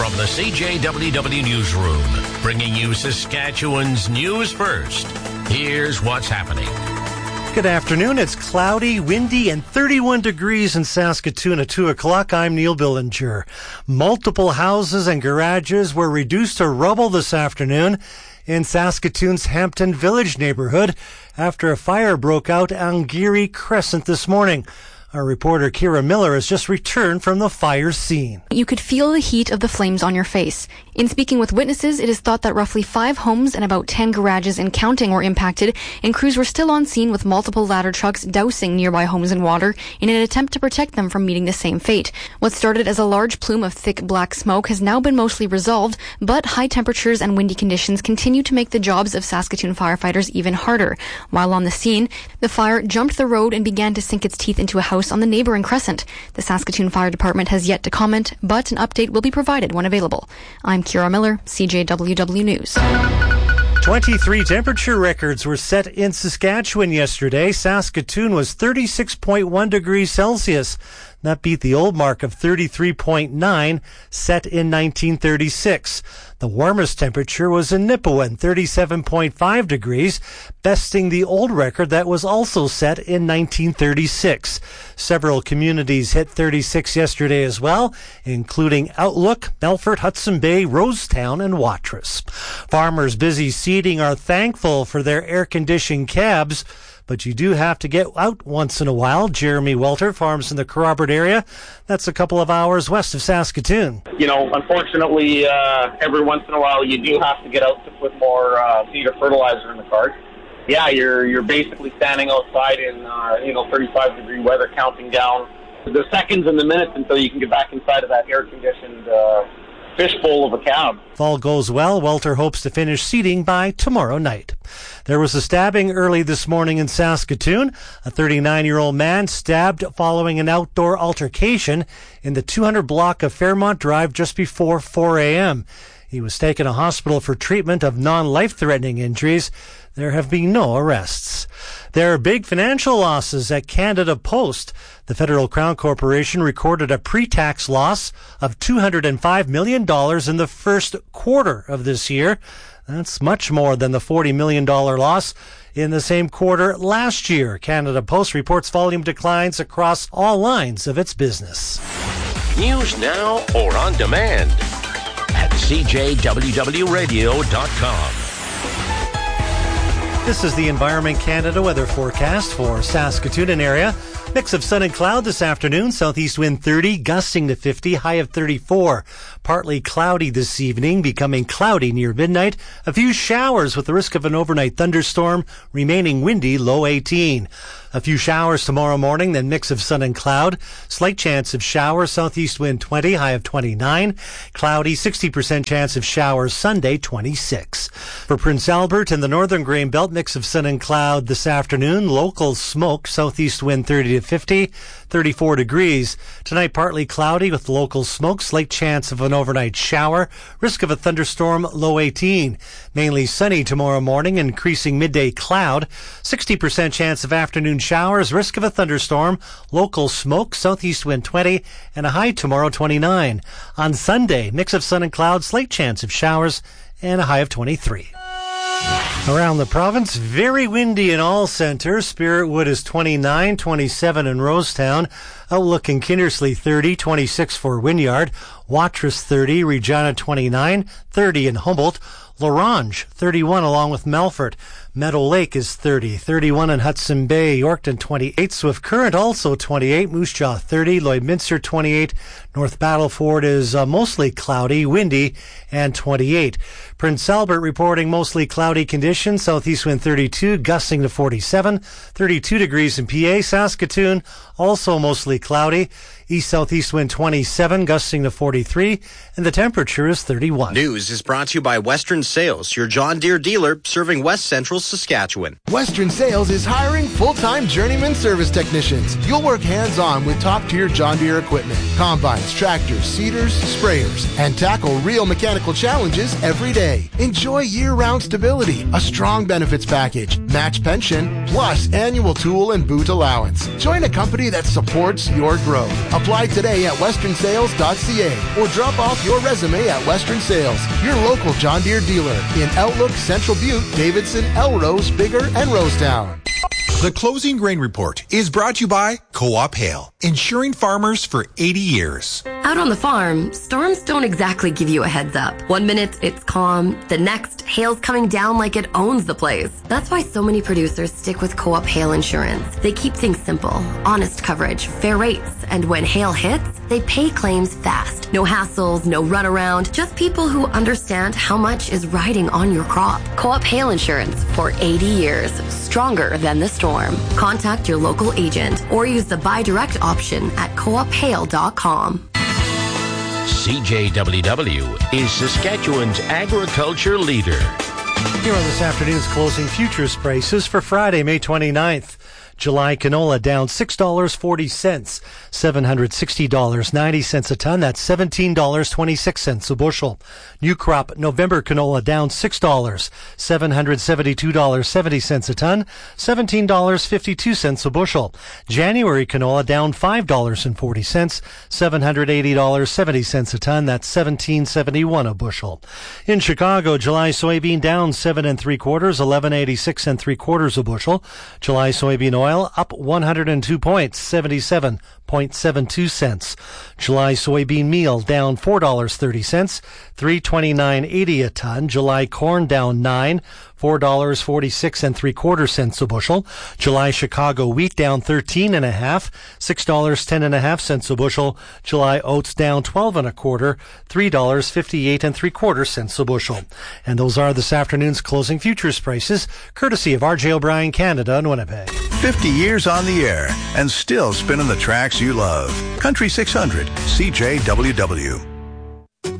From the CJWW Newsroom, bringing you Saskatchewan's news first. Here's what's happening. Good afternoon. It's cloudy, windy, and 31 degrees in Saskatoon at 2 o'clock. I'm Neil Billinger. Multiple houses and garages were reduced to rubble this afternoon in Saskatoon's Hampton Village neighborhood after a fire broke out on Geary Crescent this morning. Our reporter Kira Miller has just returned from the fire scene. You could feel the heat of the flames on your face. In speaking with witnesses, it is thought that roughly 5 homes and about 10 garages and counting were impacted, and crews were still on scene with multiple ladder trucks dousing nearby homes in water in an attempt to protect them from meeting the same fate. What started as a large plume of thick black smoke has now been mostly resolved, but high temperatures and windy conditions continue to make the jobs of Saskatoon firefighters even harder. While on the scene, the fire jumped the road and began to sink its teeth into a house on the neighboring Crescent. The Saskatoon Fire Department has yet to comment, but an update will be provided when available. I'm Kira Miller, CJWW News. 23 temperature records were set in Saskatchewan yesterday. Saskatoon was 36.1 degrees Celsius. That beat the old mark of 33.9 set in 1936. The warmest temperature was in Nipawin, 37.5 degrees, besting the old record that was also set in 1936. Several communities hit 36 yesterday as well, including Outlook, Melfort, Hudson Bay, Rosetown, and Watrous. Farmers busy seeding are thankful for their air-conditioned cabs, but you do have to get out once in a while. Jeremy Welter farms in the Kerrobert area. That's a couple of hours west of Saskatoon. You know, unfortunately, every once in a while you do have to get out to put more seed or fertilizer in the cart. Yeah, you're basically standing outside in 35-degree weather, counting down the seconds and the minutes until you can get back inside of that air-conditioned fishbowl of a cab. If all goes well, Welter hopes to finish seeding by tomorrow night. There was a stabbing early this morning in Saskatoon. A 39-year-old man stabbed following an outdoor altercation in the 200 block of Fairmont Drive just before 4 a.m. He was taken to hospital for treatment of non-life-threatening injuries. There have been no arrests. There are big financial losses at Canada Post. The Federal Crown Corporation recorded a pre-tax loss of $205 million in the first quarter of this year. That's much more than the $40 million loss in the same quarter last year. Canada Post reports volume declines across all lines of its business. News now or on demand at CJWWRadio.com. This is the Environment Canada weather forecast for Saskatoon and area. Mix of sun and cloud this afternoon. Southeast wind 30, gusting to 50, high of 34. Partly cloudy this evening, becoming cloudy near midnight. A few showers with the risk of an overnight thunderstorm, remaining windy, low 18. A few showers tomorrow morning, then mix of sun and cloud. Slight chance of showers, southeast wind 20, high of 29. Cloudy, 60% chance of showers Sunday, 26. For Prince Albert and the northern Grain Belt, mix of sun and cloud this afternoon. Local smoke, southeast wind 30 to 50, 34 degrees. Tonight, partly cloudy with local smoke, slight chance of an overnight shower. Risk of a thunderstorm, low 18. Mainly sunny tomorrow morning, increasing midday cloud. 60% chance of afternoon showers, risk of a thunderstorm, local smoke, southeast wind 20, and a high tomorrow 29. On Sunday, mix of sun and cloud, slight chance of showers, and a high of 23. Around the province, very windy in all centers. Spiritwood is 29, 27 in Rosetown. Outlook in Kindersley 30, 26 for Wynyard. Watrous 30, Regina 29, 30 in Humboldt. Lorange 31 along with Melfort. Meadow Lake is 30, 31 in Hudson Bay. Yorkton 28, Swift Current also 28, Moose Jaw 30, Lloydminster 28. North Battleford is mostly cloudy, windy, and 28. Prince Albert reporting mostly cloudy conditions, southeast wind 32, gusting to 47, 32 degrees in PA. Saskatoon also mostly cloudy, east-southeast wind 27, gusting to 43, and the temperature is 31. News is brought to you by Western Sales, your John Deere dealer serving West Central Saskatchewan. Western Sales is hiring full-time journeyman service technicians. You'll work hands-on with top-tier John Deere equipment, combines, tractors, seeders, sprayers, and tackle real mechanical challenges every day. Enjoy year-round stability, a strong benefits package, match pension, plus annual tool and boot allowance. Join a company that supports your growth. Apply today at westernsales.ca or drop off your resume at Western Sales, your local John Deere dealer in Outlook, Central Butte, Davidson, Elrose, Bigger, and Rosetown. The Closing Grain Report is brought to you by Co-op Hail, insuring farmers for 80 years. Out on the farm, storms don't exactly give you a heads up. 1 minute, it's calm. The next, hail's coming down like it owns the place. That's why so many producers stick with Co-op Hail Insurance. They keep things simple, honest coverage, fair rates, and when hail hits, they pay claims fast. No hassles, no runaround, just people who understand how much is riding on your crop. Co-op Hail Insurance for 80 years, stronger than the storm. Contact your local agent or use the Buy Direct option at coophail.com. CJWW is Saskatchewan's agriculture leader. Here are this afternoon's closing futures prices for Friday, May 29th. July canola down $6.40, $760.90 a ton. That's $17.26 a bushel. New crop November canola down $6, $772.70 a ton, $17.52 a bushel. January canola down $5.40, $780.70 a ton. That's $17.71 a bushel. In Chicago, July soybean down 7 3/4, $11.86 3/4 a bushel. July soybean oil up 102 points, 77.72 cents. July soybean meal down $4.30, $329.80 a ton. July corn down 9, $4.46 3/4 a bushel. July Chicago wheat down 13.5, $6.10 a bushel. July oats down 12 1/4, $3.58 3/4 a bushel. And those are this afternoon's closing futures prices, courtesy of R.J. O'Brien Canada in Winnipeg. 50 years on the air and still spinning the tracks you love. Country 600, CJWW.